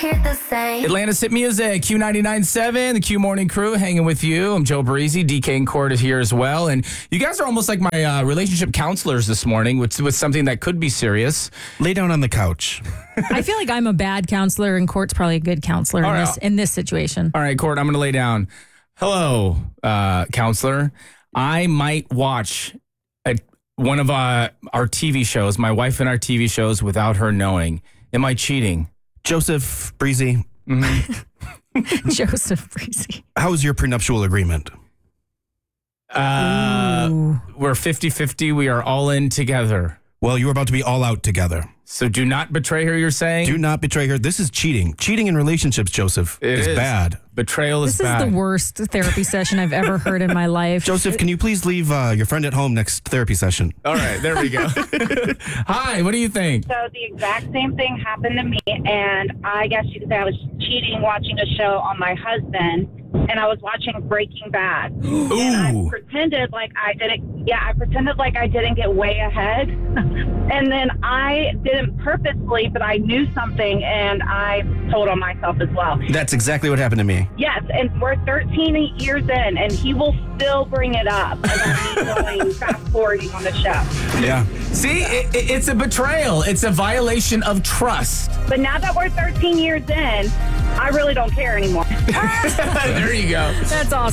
hear the same. Atlanta's Hit Music, Q99.7, the Q Morning Crew, hanging with you. I'm Joe Breezy. DK and Court is here as well. And you guys are almost like my relationship counselors this morning with something that could be serious. Lay down on the couch. I feel like I'm a bad counselor, and Court's probably a good counselor in this situation. All right, Court, I'm going to lay down. Hello, counselor. I might watch one of our TV shows, my wife and our TV shows, without her knowing. Am I cheating? Joseph Breezy. Mm-hmm. Joseph Breezy. How's your prenuptial agreement? We're 50-50. We are all in together. Well, you're about to be all out together. So do not betray her, you're saying? Do not betray her. This is cheating. Cheating in relationships, Joseph, is bad. Betrayal is bad. This is the worst therapy session I've ever heard in my life. Joseph, can you please leave your friend at home next therapy session? All right, there we go. Hi, what do you think? So the exact same thing happened to me, and I guess you could say I was cheating watching a show on my husband, and I was watching Breaking Bad. Ooh. And I pretended like I didn't. Yeah, I pretended like I didn't get way ahead, and then I didn't purposely, but I knew something, and I told on myself as well. That's exactly what happened to me. Yes, and we're 13 years in, and he will still bring it up about me going fast forwarding on the show. Yeah. See, it's a betrayal. It's a violation of trust. But now that we're 13 years in, I really don't care anymore. There you go. That's awesome.